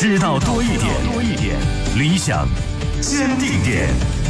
知道多一点，理想坚定点。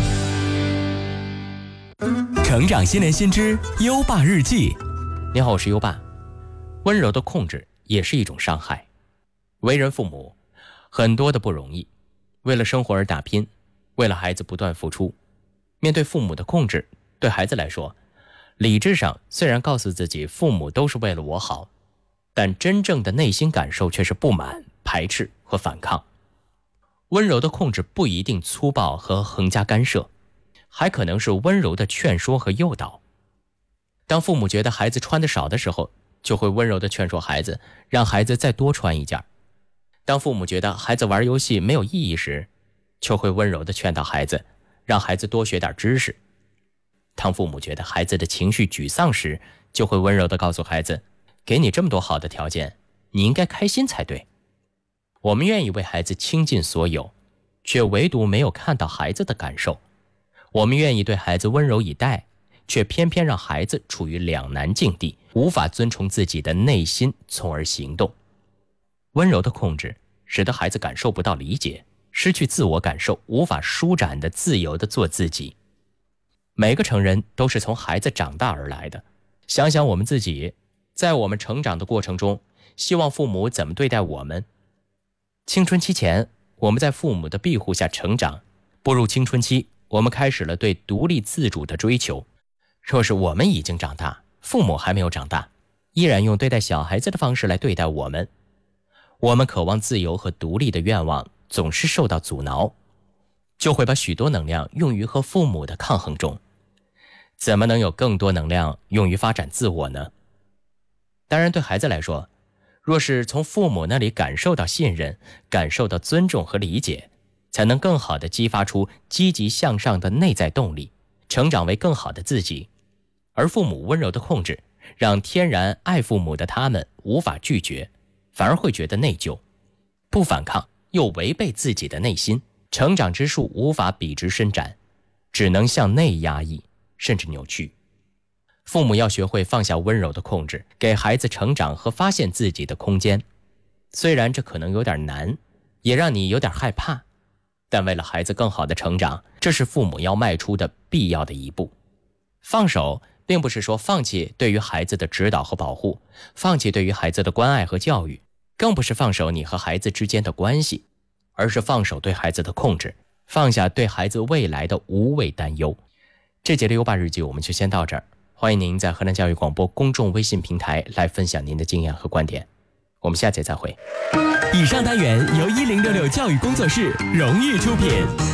成长新年新知优爸日记。 你好，我是优爸。温柔的控制也是一种伤害。为人父母，很多的不容易，为了生活而打拼，为了孩子不断付出。面对父母的控制，对孩子来说，理智上虽然告诉自己父母都是为了我好，但真正的内心感受却是不满、排斥和反抗。温柔的控制不一定粗暴和横加干涉，还可能是温柔的劝说和诱导。当父母觉得孩子穿得少的时候，就会温柔地劝说孩子，让孩子再多穿一件。当父母觉得孩子玩游戏没有意义时，就会温柔地劝导孩子，让孩子多学点知识。当父母觉得孩子的情绪沮丧时，就会温柔地告诉孩子，给你这么多好的条件，你应该开心才对。我们愿意为孩子倾尽所有，却唯独没有看到孩子的感受。我们愿意对孩子温柔以待，却偏偏让孩子处于两难境地，无法遵从自己的内心，从而行动。温柔的控制使得孩子感受不到理解，失去自我感受，无法舒展的自由的做自己。每个成人都是从孩子长大而来的，想想我们自己，在我们成长的过程中，希望父母怎么对待我们。青春期前，我们在父母的庇护下成长，步入青春期，我们开始了对独立自主的追求。若是我们已经长大，父母还没有长大，依然用对待小孩子的方式来对待我们，我们渴望自由和独立的愿望总是受到阻挠，就会把许多能量用于和父母的抗衡中。怎么能有更多能量用于发展自我呢？当然，对孩子来说，若是从父母那里感受到信任，感受到尊重和理解，才能更好地激发出积极向上的内在动力，成长为更好的自己。而父母温柔的控制，让天然爱父母的他们无法拒绝，反而会觉得内疚，不反抗又违背自己的内心，成长之树无法笔直伸展，只能向内压抑，甚至扭曲。父母要学会放下温柔的控制，给孩子成长和发现自己的空间。虽然这可能有点难，也让你有点害怕，但为了孩子更好的成长，这是父母要迈出的必要的一步。放手并不是说放弃对于孩子的指导和保护，放弃对于孩子的关爱和教育，更不是放手你和孩子之间的关系，而是放手对孩子的控制，放下对孩子未来的无谓担忧。这节的优爸日记我们就先到这儿，欢迎您在河南教育广播公众微信平台来分享您的经验和观点。我们下节再会。 以上单元由1066教育工作室荣誉出品。